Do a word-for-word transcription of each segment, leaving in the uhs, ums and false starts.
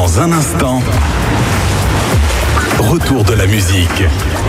Dans un instant, retour de la musique.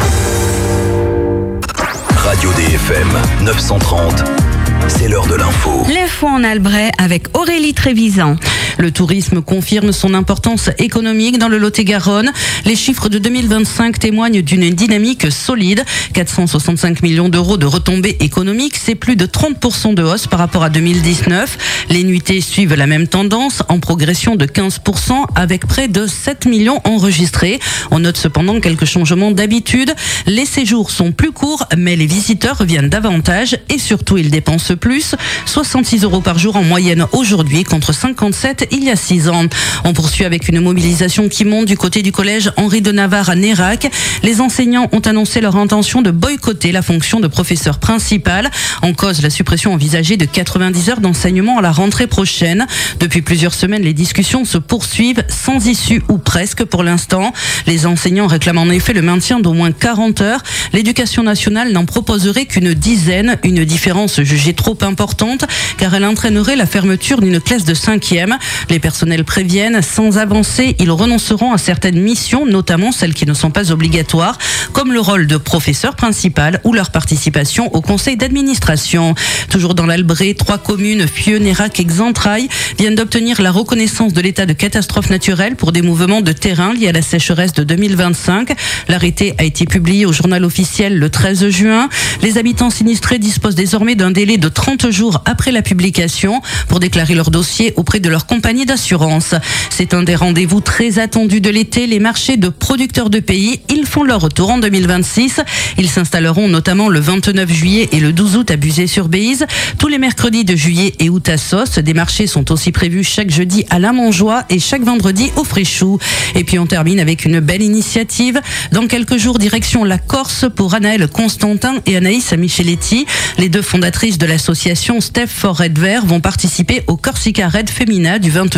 Radio D F M neuf cent trente, c'est l'heure de l'info. L'info en Albret avec Aurélie Trévisan. Le tourisme confirme son importance économique dans le Lot-et-Garonne. Les chiffres de deux mille vingt-cinq témoignent d'une dynamique solide. quatre cent soixante-cinq millions d'euros de retombées économiques, c'est plus de trente pour cent de hausse par rapport à deux mille dix-neuf. Les nuitées suivent la même tendance, en progression de quinze pour cent avec près de sept millions enregistrés. On note cependant quelques changements d'habitude. Les séjours sont plus courts, mais les visiteurs reviennent davantage et surtout ils dépensent plus. soixante-six euros par jour en moyenne aujourd'hui contre cinquante-sept il y a six ans. On poursuit avec une mobilisation qui monte du côté du collège Henri de Navarre à Nérac. Les enseignants ont annoncé leur intention de boycotter la fonction de professeur principal. En cause, la suppression envisagée de quatre-vingt-dix heures d'enseignement à la rentrée prochaine. Depuis plusieurs semaines, les discussions se poursuivent sans issue ou presque pour l'instant. Les enseignants réclament en effet le maintien d'au moins quarante heures. L'éducation nationale n'en proposerait qu'une dizaine, une différence jugée trop importante car elle entraînerait la fermeture d'une classe de cinquième. Les personnels préviennent, sans avancer, ils renonceront à certaines missions, notamment celles qui ne sont pas obligatoires, comme le rôle de professeur principal ou leur participation au conseil d'administration. Toujours dans l'Albret, trois communes, Fieux, Nérac et Xentrailles, viennent d'obtenir la reconnaissance de l'état de catastrophe naturelle pour des mouvements de terrain liés à la sécheresse de deux mille vingt-cinq. L'arrêté a été publié au journal officiel le treize juin. Les habitants sinistrés disposent désormais d'un délai de trente jours après la publication pour déclarer leur dossier auprès de leur compagnie d'assurance. C'est un des rendez-vous très attendus de l'été. Les marchés de producteurs de pays, ils font leur retour en deux mille vingt-six. Ils s'installeront notamment le vingt-neuf juillet et le douze août à Buzet-sur-Béziers. Tous les mercredis de juillet et août à Sauce. Des marchés sont aussi prévus chaque jeudi à La Montjoie et chaque vendredi au Fréchou. Et puis on termine avec une belle initiative. Dans quelques jours, direction la Corse pour Anaëlle Constantin et Anaïs Micheletti. Les deux fondatrices de l'association Steph for Red Vert vont participer au Corsica Red Femina du vingt